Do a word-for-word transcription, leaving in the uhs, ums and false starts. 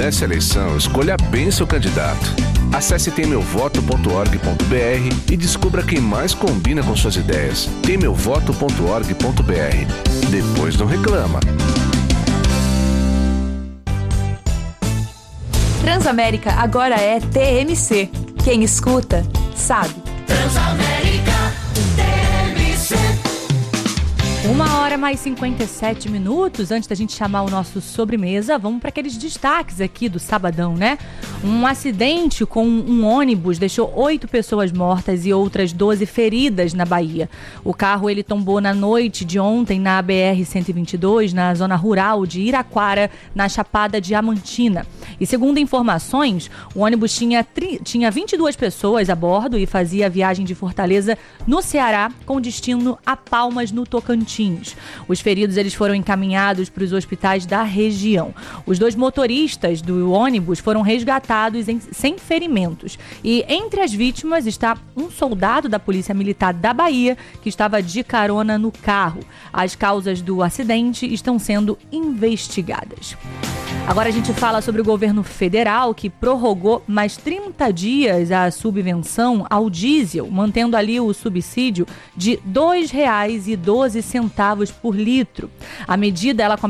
Nessa eleição, escolha bem seu candidato. Acesse tem meu voto ponto org ponto br e descubra quem mais combina com suas ideias. tem meu voto ponto org ponto br. Depois não reclama. Transamérica agora é T M C. Quem escuta, sabe. Transamérica T M C. Uma hora mais cinquenta e sete minutos. Antes da gente chamar o nosso sobremesa, vamos para aqueles destaques aqui do sabadão, né? Um acidente com um ônibus deixou oito pessoas mortas e outras doze feridas na Bahia. O carro ele tombou na noite de ontem na B R cento e vinte e dois, na zona rural de Iraquara, na Chapada Diamantina. E segundo informações, o ônibus tinha, tri... tinha vinte e duas pessoas a bordo e fazia a viagem de Fortaleza, no Ceará, com destino a Palmas, no Tocantins. Os feridos eles foram encaminhados para os hospitais da região. Os dois motoristas do ônibus foram resgatados em, sem ferimentos. E entre as vítimas está um soldado da Polícia Militar da Bahia que estava de carona no carro. As causas do acidente estão sendo investigadas. Agora a gente fala sobre o governo federal que prorrogou mais trinta dias a subvenção ao diesel, mantendo ali o subsídio de dois reais e doze centavos por litro. A medida ela começa